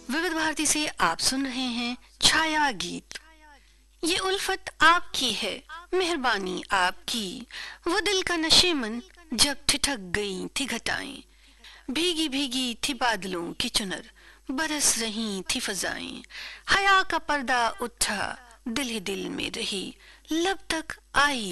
विविध भारती से आप सुन रहे हैं छाया गीत। ये उल्फत आपकी है, मेहरबानी आपकी। वो दिल का नशेमन जब ठिठक गई थी घटाएं, भीगी भीगी थी बादलों की चुनर, बरस रही थी फजाएं। हया का पर्दा उठा, दिल ही दिल में रही, लब तक आई